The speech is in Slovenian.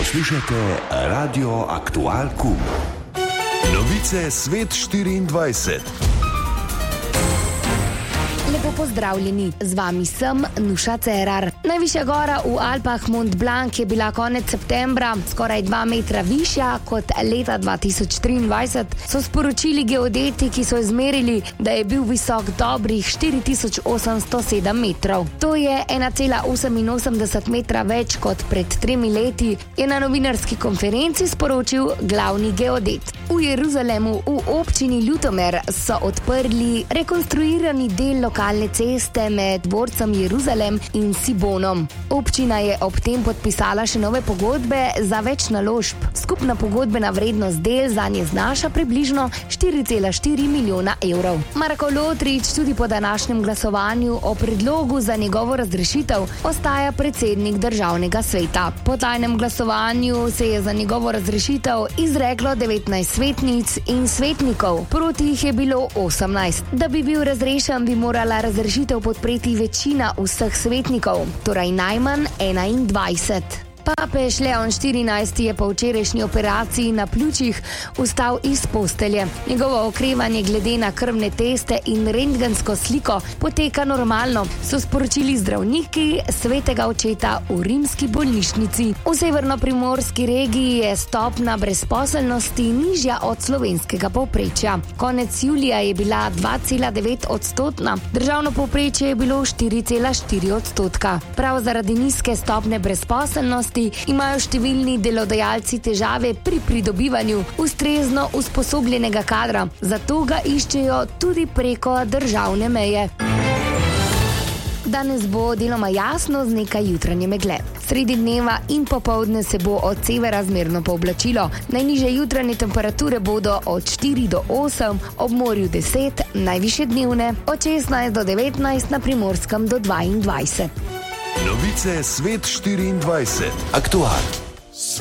Poslušajte Radio Aktual Q. Novice Svet 24. Lepo pozdravljeni, z vami sem Nuša Cerar. Najvišja gora v Alpah Mont Blanc je bila konec septembra skoraj 2 metra višja kot leta 2023, so sporočili geodeti, ki so izmerili, da je bil visok dobrih 4807 metrov. To je 1,88 metra več kot pred 3 leti, je na novinarski konferenci sporočil glavni geodet. V Jeruzalemu v občini Ljutomer so odprli rekonstruirani del lokalne ceste med dvorcem Jeruzalem in Sibonom. Občina je ob tem podpisala še nove pogodbe za več naložb. Skupna pogodbena vrednost del zanje znaša približno 4,4 milijona evrov. Marko Lotrič tudi po današnjem glasovanju o predlogu za njegovo razrešitev ostaja predsednik državnega sveta. Po tajnem glasovanju se je za njegovo razrešitev izreklo 19 svetnic in svetnikov, proti jih je bilo 18. Da bi bil razrešen, bi morala razrešitev podpreti večina vseh svetnikov, torej najmanj 21. Papež Leon XIV je po včerajšnji operaciji na pljučih vstal iz postelje. Njegovo okrevanje glede na krvne teste in rentgensko sliko poteka normalno, so sporočili zdravniki svetega očeta v rimski bolnišnici. V severnoprimorski regiji je stopna brezposelnosti nižja od slovenskega povprečja. Konec julija je bila 2,9%, državno povprečje je bilo 4,4%. Prav zaradi nizke stopne brezposelnosti imajo številni delodajalci težave pri pridobivanju ustrezno usposobljenega kadra, zato ga iščejo tudi preko državne meje. Danes bo deloma jasno z nekaj jutranje megle. Sredi dneva in popoldne se bo od severa zmerno pooblačilo. Najnižje jutranje temperature bodo od 4 do 8, ob morju 10, najvišje dnevne od 16 do 19, na Primorskem do 22. Novice Svet 24. Aktual.